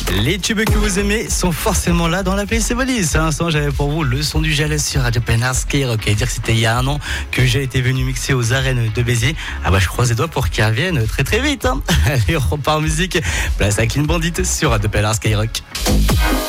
Les tubes que vous aimez sont forcément là dans la playlist Valise. À l'instant, j'avais pour vous le son du Jalès sur Radio Pénard Skyrock. Et dire que c'était il y a un an que j'ai été venu mixer aux arènes de Béziers. Ah bah, je croise les doigts pour qu'ils reviennent très très vite. Allez, on repart en musique. Place à Clean Bandit sur Radio Pénard Skyrock.